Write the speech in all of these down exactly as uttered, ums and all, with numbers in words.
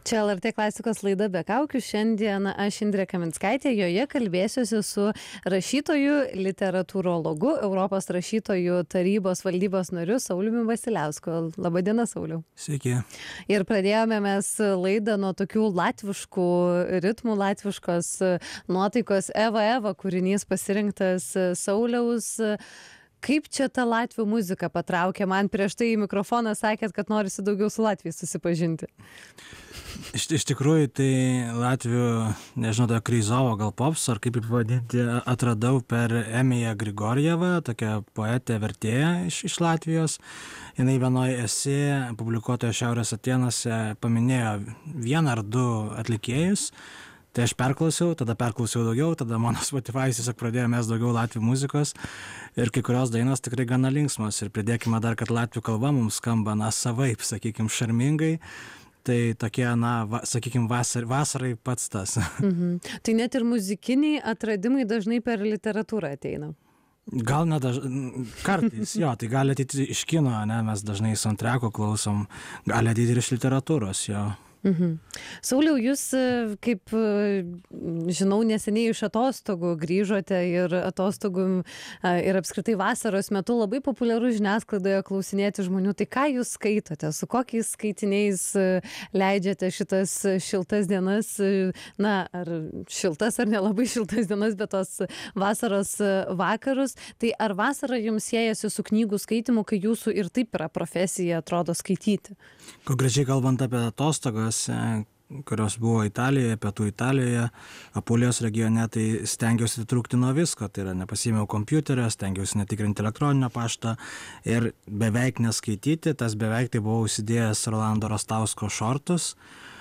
Čia L R T klasikos laida Be kaukių. Šiandien aš Indrė Kaminskaitė, joje kalbėsiuosi su rašytoju, literatūrologu, Europos rašytojų tarybos valdybos nariu Sauliumi Vasiliausku. Labadiena, Sauliau. Sveiki. Ir pradėjome mes laidą nuo tokių latviškų ritmų, latviškos nuotaikos. Eva Eva kūrinys pasirinktas Sauliaus. Kaip čia ta latvių muzika patraukė? Man prieš tai į mikrofoną sakėt, kad norisi daugiau su Latvijais susipažinti. Iš, iš tikrųjų, tai latvių, nežinau, tai Kryzovo gal pops, ar kaip pavadinti, atradau per Emiją Grigorjevą, tokią poetę vertėją iš, iš Latvijos. Jinai vienoje esė, publikuotoje Šiaurės Atėnuose, paminėjo vieną ar du atlikėjus. Tai aš perklausiau, tada perklausiau daugiau, tada mano Spotify tiesiog pradėjo mes daugiau latvių muzikos ir kai kurios dainos tikrai gana linksmos. Ir pridėkime dar, kad latvių kalba mums skamba, na, savaip, sakykime, šarmingai. Tai tokie, na, va, sakykime, vasar, vasarai pats tas. Mhm. Tai net ir muzikiniai atradimai dažnai per literatūrą ateina. Gal ne dažnai, kartais, jo, tai gali ateiti iš kino, ne, mes dažnai soundtrack'o klausom, gali ateiti ir iš literatūros, jo. Mhm. Sauliau, jūs, kaip žinau, neseniai iš atostogų grįžote ir atostogų ir apskritai vasaros metu labai populiaru žiniasklaidoje klausinėti žmonių. Tai ką jūs skaitote, su kokiais skaitiniais leidžiate šitas šiltas dienas, na, ar šiltas ar nelabai šiltas dienas, bet tos vasaros vakarus. Tai ar vasara jums siejasi su knygų skaitimu, kai jūsų ir taip yra profesija, atrodo, skaityti? Konkrečiai kalbant apie atostogas, kurios buvo Italijoje, pietų Italijoje, Apulijos regione, tai stengiausi trūkti nuo visko, tai yra nepasiėmiau kompiuterio, stengiausi netikrinti elektroninio pašto ir beveik neskaityti, tas beveik tai buvau užsidėjęs Rolando Rastausko šortus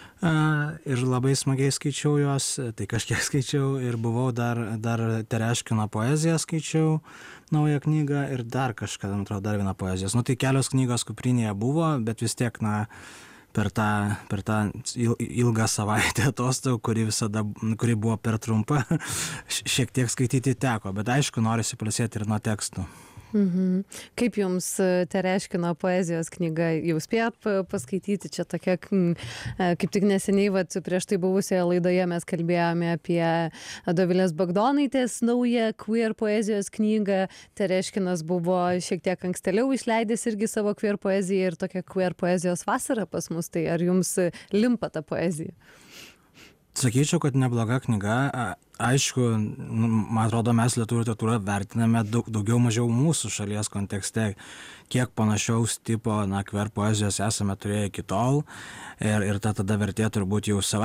ir labai smagiai skaičiau juos, tai kažkiek skaičiau ir buvau dar, dar Tereškino poeziją skaičiau, naują knygą ir dar kažką, man atrodo, dar vieną poezijos. Nu tai kelios knygos kuprinėje buvo, bet vis tiek, na, per tą, per tą ilgą savaitę atostogų, kuri visada, kuri buvo per trumpa, šiek tiek skaityti teko, bet aišku, norisi pailsėti ir nuo tekstų. Mhm. Kaip jums Tereškino poezijos knyga, jau spėjot paskaityti? Čia tokia, kaip tik neseniai, vat, prieš tai buvusioje laidoje mes kalbėjome apie Dovilės Bagdonaitės naują queer poezijos knygą. Tereškinas buvo šiek tiek ankstėliau išleidęs irgi savo queer poeziją ir tokia queer poezijos vasara pas mus. Tai ar jums limpa ta poezija? Sakyčiau, kad nebloga knyga. Aišku, man atrodo, mes lietuvių literatūrą vertiname daug, daugiau mažiau mūsų šalies kontekste, kiek panašaus tipo, na, queer poezijos esame turėję iki tol ir, ir ta tada vertė turbūt jau savaime